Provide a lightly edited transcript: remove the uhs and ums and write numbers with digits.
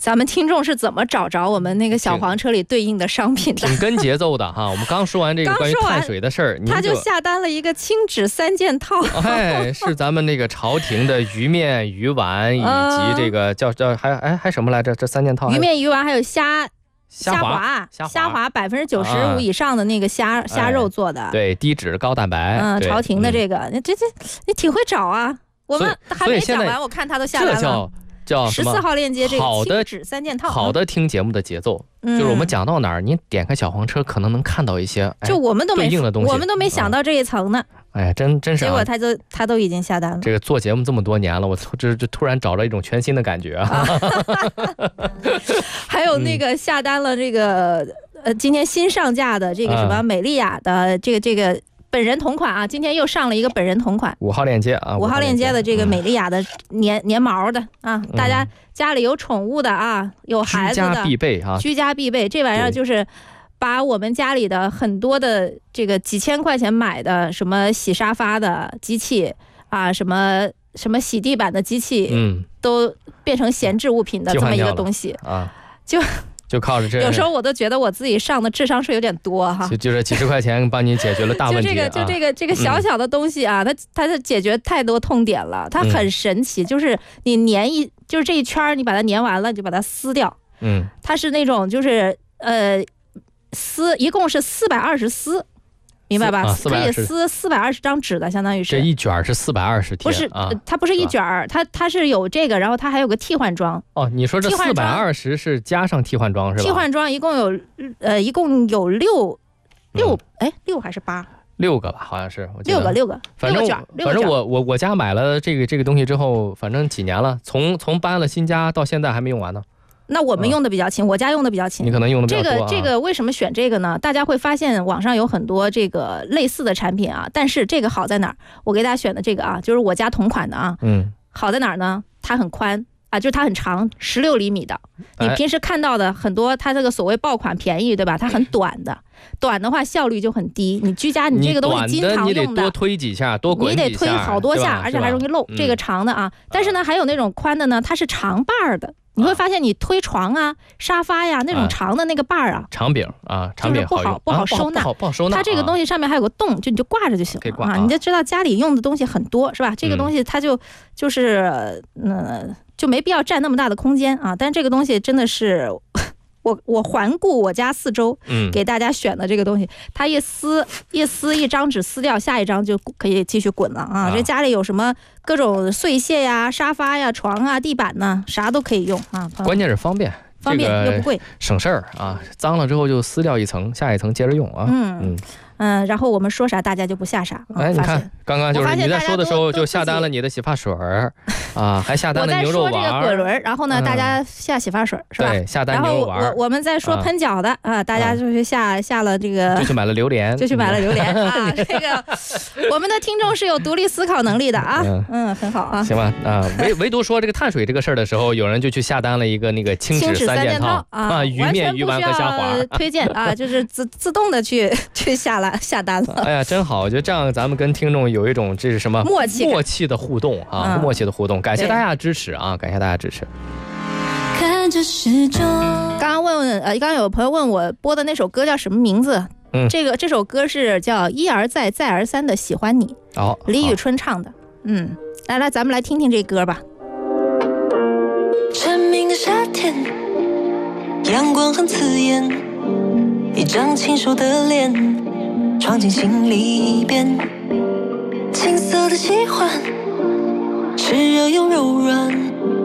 咱们听众是怎么找着我们那个小黄车里对应的商品的？ 挺跟节奏的哈。我们刚说完这个关于碳水的事儿， 他就下单了一个轻脂3件套。 哎，是咱们那个朝廷的鱼面、鱼丸以及这个叫还什么来着？这3件套， 鱼面、鱼丸还有虾滑 95%以上的那个虾肉做的， 对，低脂高蛋白。 朝廷的这个，你挺会找啊。我们还没讲完，我看他都下单了。 叫 14号链接这个轻脂3件套。 好的听节目的节奏，就是我们讲到哪儿，你点开小黄车可能能看到一些就我们都没对应的东西， 我们都没想到这一层呢。 哎，真是。 结果他都已经下单了。 这个做节目这么多年了，我这突然找到一种全新的感觉啊！ 还有那个下单了这个今天新上架的这个什么美丽雅的这个本人同款啊，今天又上了一个本人同款 ，5号链接啊，5 号链接的这个美丽雅的粘毛的啊，大家家里有宠物的啊，有孩子的居家必备啊， 居家必备。这玩意儿就是把我们家里的很多的这个几千块钱买的什么洗沙发的机器啊，什么洗地板的机器，都变成闲置物品的这么一个东西啊， 就靠着这， 有时候我都觉得我自己上的智商税有点多哈， 就是几十块钱帮你解决了大问题。 这个小小的东西啊，它就解决太多痛点了，它很神奇，就是你就是这一圈你把它粘完了，你就把它撕掉，它是那种就是一共是420丝。明白吧？可以撕420张纸的，相当于是这一卷是420贴， 不是它不是一卷，它是有这个，然后它还有个替换装。 哦，你说这420是加上替换装是吧？ 替换装一共有6还是8？6 个吧，好像是 6个， 反正我家买了这个东西之后，反正几年了，从搬了新家到现在还没用完呢。 那我们用的比较勤，我家用的比较勤。 你可能用的比较多。 这个为什么选这个呢？大家会发现网上有很多这个类似的产品啊，但是这个好在哪儿？我给大家选的这个啊，就是我家同款的啊。好在哪儿呢？它很宽啊，就是它很长，16厘米的。你平时看到的很多，它这个所谓爆款便宜，对吧？它很短的，短的话效率就很低。你居家你这个东西经常用的， 你得多推几下，多滚几下， 你得推好多下，而且还容易漏。这个长的啊，但是呢，还有那种宽的呢，它是长把儿的。你会发现，你推床啊、沙发呀那种长的那个把儿啊， 长柄啊，长柄不好收纳， 不好收纳。 它这个东西上面还有个洞，就你就挂着就行了啊。你就知道家里用的东西很多是吧？这个东西它就是就没必要占那么大的空间啊。但这个东西真的是。我环顾我家4周，给大家选的这个东西，它一撕一张纸撕掉，下一张就可以继续滚了啊！这家里有什么各种碎屑呀、沙发呀、床啊、地板呢，啥都可以用啊。 关键是方便又不贵， 省事儿啊！脏了之后就撕掉一层，下一层接着用啊。 然后我们说啥大家就不下啥。 哎，你看刚刚就是你在说的时候就下单了你的洗发水啊，还下单了牛肉丸。 我在说这个滚轮，然后呢，大家下洗发水是吧？ 对，下单牛肉丸。 然后我们在说喷脚的啊，大家就是下了这个， 就去买了榴莲， 啊。这个我们的听众是有独立思考能力的啊，很好啊。 行吧啊，唯独说这个碳水这个事儿的时候，有人就去下单了一个那个轻脂3件套啊，鱼面、鱼丸和虾滑。 推荐啊，就是自动的去下单了。 哎呀，真好！我觉得这样咱们跟听众有一种这是什么默契的互动啊，默契的互动。感谢大家支持啊，感谢大家支持。 看着时钟， 刚刚有朋友问我播的那首歌叫什么名字？这首歌是叫一而再再而三的喜欢你，李宇春唱的。来，咱们来听听这歌吧。 蝉鸣的夏天，阳光很刺眼，一张清瘦的脸闯进心里边，青涩的喜欢，炽热又柔软，